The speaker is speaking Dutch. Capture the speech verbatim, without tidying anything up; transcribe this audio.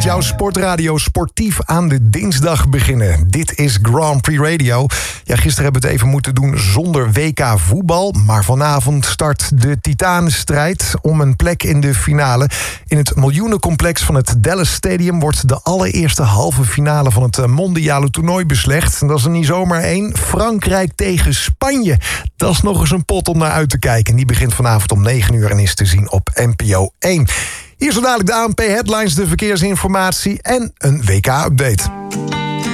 jouw sportradio sportief aan de dinsdag beginnen. Dit is Grand Prix Radio. Ja, gisteren hebben we het even moeten doen zonder W K voetbal. Maar vanavond start de titanenstrijd om een plek in de finale. In het miljoenencomplex van het Dallas Stadium wordt de allereerste halve finale van het mondiale toernooi beslecht. En dat is er niet zomaar één. Frankrijk tegen Spanje. Dat is nog eens een pot om naar uit te kijken. Die begint vanavond om negen uur en is te zien op N P O één. Hier zo dadelijk de A N P Headlines, de verkeersinformatie en een W K-update.